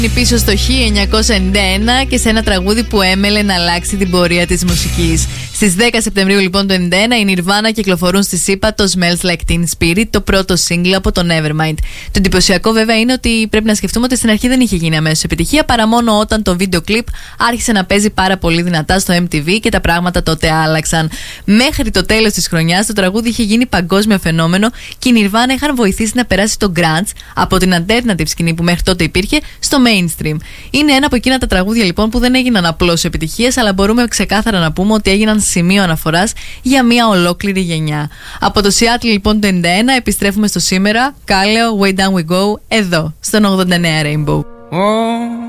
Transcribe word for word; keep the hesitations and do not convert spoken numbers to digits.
Πίσω στο χίλια εννιακόσια ενενήντα ένα και σε ένα τραγούδι που έμελε να αλλάξει την πορεία της μουσικής. Στις δέκα Σεπτεμβρίου λοιπόν του ενενήντα ένα, οι Nirvana κυκλοφορούν στη ΣΥΠΑ το Smells Like Teen Spirit, το πρώτο single από το Nevermind. Το εντυπωσιακό βέβαια είναι ότι πρέπει να σκεφτούμε ότι στην αρχή δεν είχε γίνει αμέσως επιτυχία, παρά μόνο όταν το βίντεο κλιπ άρχισε να παίζει πάρα πολύ δυνατά στο εμ τι βι και τα πράγματα τότε άλλαξαν. Μέχρι το τέλος της χρονιάς το τραγούδι είχε γίνει παγκόσμιο φαινόμενο και οι Nirvana είχαν βοηθήσει να περάσει το grunge από την alternative σκηνή που μέχρι τότε υπήρχε στο mainstream. Είναι ένα από εκείνα τα τραγούδια λοιπόν που δεν έγιναν απλώς επιτυχίες, αλλά μπορούμε ξεκάθαρα να πούμε ότι έγιναν σημείο αναφοράς για μια ολόκληρη γενιά. Από το Seattle λοιπόν το ενενήντα ένα επιστρέφουμε στο σήμερα. Κάλεο, Way Down We Go, εδώ, στον ογδόντα εννέα Rainbow. Oh.